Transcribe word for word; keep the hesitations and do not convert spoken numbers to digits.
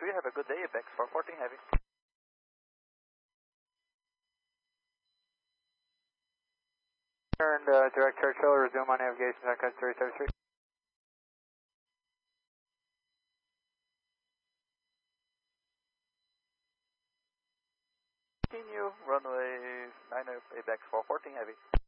three, have a good day, Apex four fourteen Heavy. Turned uh, direct Churchill, resume on navigation, Echo three seven three. Continue, runway nine, Apex four fourteen Heavy.